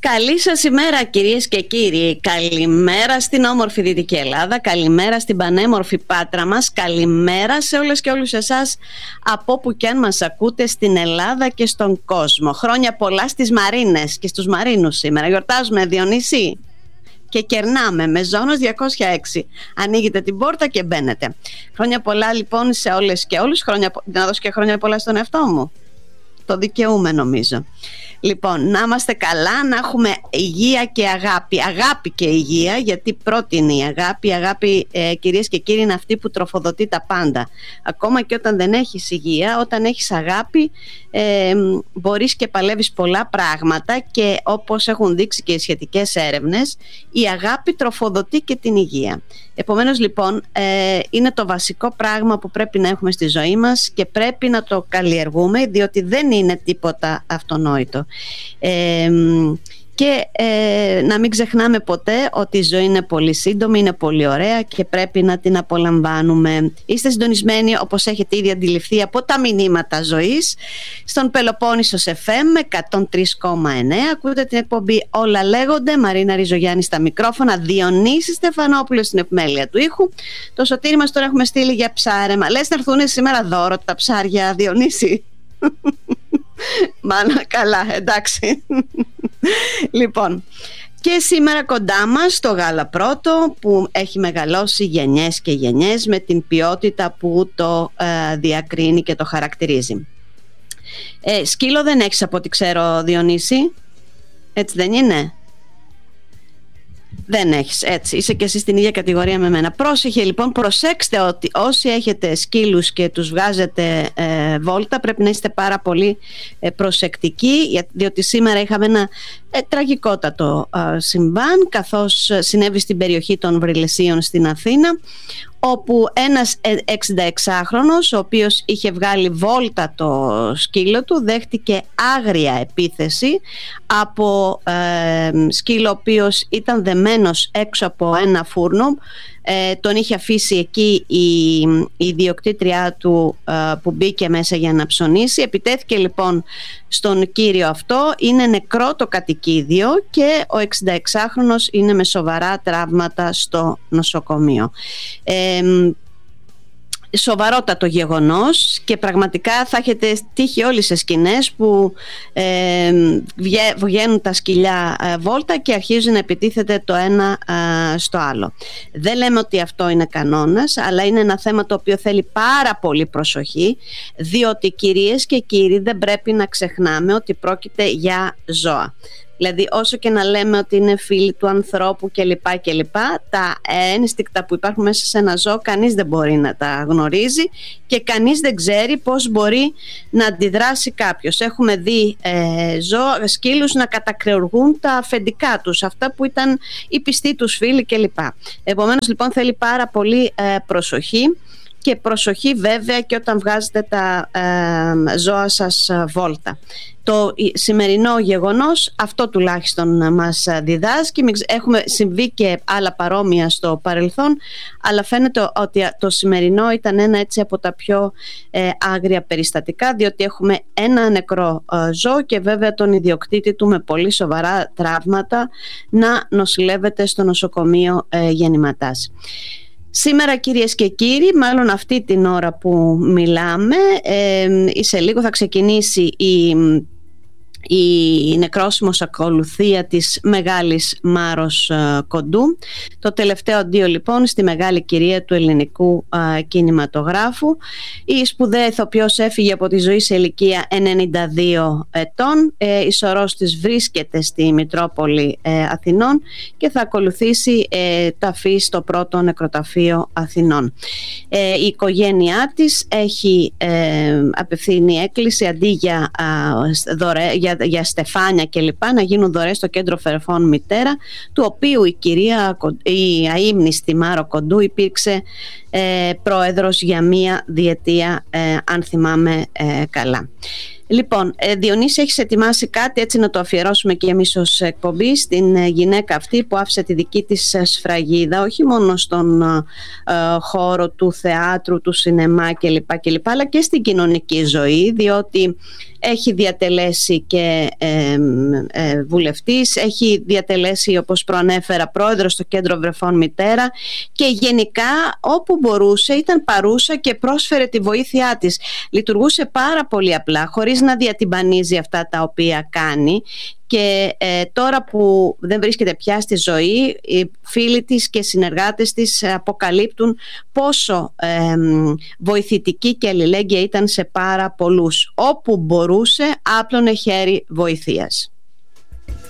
Καλή σας ημέρα κυρίες και κύριοι. Καλημέρα στην όμορφη Δυτική Ελλάδα. Καλημέρα στην πανέμορφη Πάτρα μας. Καλημέρα σε όλες και όλους εσάς από όπου και αν μας ακούτε στην Ελλάδα και στον κόσμο. Χρόνια πολλά στις Μαρίνες και στους Μαρίνους σήμερα. Γιορτάζουμε, Διονύση, και κερνάμε με Ζώνος 206. Ανοίγετε την πόρτα και μπαίνετε. Χρόνια πολλά λοιπόν σε όλες και όλους. Να δώσω και χρόνια πολλά στον εαυτό μου. Το δικαιούμαι νομίζω. Λοιπόν, να είμαστε καλά, να έχουμε υγεία και αγάπη. Αγάπη και υγεία, γιατί πρώτη είναι η αγάπη. Η αγάπη, κυρίες και κύριοι, είναι αυτή που τροφοδοτεί τα πάντα. Ακόμα και όταν δεν έχεις υγεία, όταν έχεις αγάπη, μπορείς και παλεύεις πολλά πράγματα, και όπως έχουν δείξει και οι σχετικές έρευνες, η αγάπη τροφοδοτεί και την υγεία. Επομένως λοιπόν, είναι το βασικό πράγμα που πρέπει να έχουμε στη ζωή μας και πρέπει να το καλλιεργούμε, διότι δεν είναι τίποτα αυτονόητο. Και να μην ξεχνάμε ποτέ ότι η ζωή είναι πολύ σύντομη, είναι πολύ ωραία και πρέπει να την απολαμβάνουμε. Είστε συντονισμένοι, όπως έχετε ήδη αντιληφθεί από τα μηνύματα ζωής, στον Πελοπόννησος FM 103,9. Ακούτε την εκπομπή Όλα Λέγονται. Μαρίνα Ριζογιάννη στα μικρόφωνα, Διονύση Στεφανόπουλος στην επιμέλεια του ήχου. Το Σωτήρι μας τώρα έχουμε στείλει για ψάρεμα. Λες να έρθουν σήμερα δώρο τα ψάρια, Διονύση? Μάνα, καλά, εντάξει. Λοιπόν, και σήμερα κοντά μας το γάλα πρώτο, που έχει μεγαλώσει γενιές και γενιές με την ποιότητα που το διακρίνει και το χαρακτηρίζει. Σκύλο δεν έχεις από ό,τι ξέρω, Διονύση? Έτσι δεν είναι? Δεν έχεις, έτσι, είσαι και εσύ στην ίδια κατηγορία με μένα. Πρόσεχε λοιπόν, προσέξτε ότι όσοι έχετε σκύλους και τους βγάζετε βόλτα, πρέπει να είστε πάρα πολύ προσεκτικοί, διότι σήμερα είχαμε ένα τραγικότατο συμβάν, καθώς συνέβη στην περιοχή των Βρυλεσίων στην Αθήνα, όπου ένας 66χρονος, ο οποίος είχε βγάλει βόλτα το σκύλο του, δέχτηκε άγρια επίθεση από σκύλο ο οποίος ήταν δεμένος έξω από ένα φούρνο. Τον είχε αφήσει εκεί η ιδιοκτήτριά του που μπήκε μέσα για να ψωνίσει. Επιτέθηκε λοιπόν στον κύριο αυτό. Είναι νεκρό το κατοικίδιο και ο 66χρονος είναι με σοβαρά τραύματα στο νοσοκομείο. Σοβαρότατο γεγονός, και πραγματικά θα έχετε τύχει όλοι σε σκηνές που βγαίνουν τα σκυλιά βόλτα και αρχίζουν να επιτίθεται το ένα στο άλλο. Δεν λέμε ότι αυτό είναι κανόνας, αλλά είναι ένα θέμα το οποίο θέλει πάρα πολύ προσοχή, διότι κυρίες και κύριοι, δεν πρέπει να ξεχνάμε ότι πρόκειται για ζώα. Δηλαδή, όσο και να λέμε ότι είναι φίλοι του ανθρώπου κλπ, τα ένστικτα που υπάρχουν μέσα σε ένα ζώο κανείς δεν μπορεί να τα γνωρίζει και κανείς δεν ξέρει πώς μπορεί να αντιδράσει κάποιος. Έχουμε δει σκύλους να κατακρεουργούν τα αφεντικά τους, αυτά που ήταν οι πιστοί τους φίλοι κλπ. Επομένως λοιπόν θέλει πάρα πολύ προσοχή. Και προσοχή βέβαια και όταν βγάζετε τα ζώα σας βόλτα. Το σημερινό γεγονός αυτό τουλάχιστον μας διδάσκει. Έχουμε συμβεί και άλλα παρόμοια στο παρελθόν, αλλά φαίνεται ότι το σημερινό ήταν ένα έτσι από τα πιο άγρια περιστατικά, διότι έχουμε ένα νεκρό ζώο και βέβαια τον ιδιοκτήτη του με πολύ σοβαρά τραύματα να νοσηλεύεται στο νοσοκομείο Γεννηματάς. Σήμερα κυρίες και κύριοι, μάλλον αυτή την ώρα που μιλάμε, σε λίγο θα ξεκινήσει η νεκρόσιμος ακολουθία της Μεγάλης Μάρος Κοντού, το τελευταίο αντίο λοιπόν στη μεγάλη κυρία του ελληνικού κινηματογράφου. Η σπουδαία ηθοποιός έφυγε από τη ζωή σε ηλικία 92 ετών. Η σωρός της βρίσκεται στη Μητρόπολη Αθηνών και θα ακολουθήσει ταφή στο πρώτο νεκροταφείο Αθηνών. Η οικογένειά της έχει απευθύνει έκκληση αντί για στεφάνια και λοιπά να γίνουν δωρεές στο κέντρο Φερφών Μητέρα, του οποίου η αείμνηστη Μάρο Κοντού υπήρξε πρόεδρος για μία διετία, αν θυμάμαι καλά. Λοιπόν, Διονύση, έχεις ετοιμάσει κάτι έτσι να το αφιερώσουμε και εμείς ως εκπομπή στην γυναίκα αυτή που άφησε τη δική της σφραγίδα, όχι μόνο στον χώρο του θεάτρου, του σινεμά κλπ, αλλά και στην κοινωνική ζωή, διότι έχει διατελέσει και βουλευτής, έχει διατελέσει, όπως προανέφερα, πρόεδρος στο Κέντρο Βρεφών Μητέρα, και γενικά όπου μπορούσε ήταν παρούσα και πρόσφερε τη βοήθειά της. Λειτουργούσε πάρα πολύ απλά, χωρίς να διατυμπανίζει αυτά τα οποία κάνει, και τώρα που δεν βρίσκεται πια στη ζωή, οι φίλοι της και συνεργάτες της αποκαλύπτουν πόσο βοηθητική και αλληλέγγυα ήταν σε πάρα πολλούς. Όπου μπορούσε άπλωνε χέρι βοηθείας.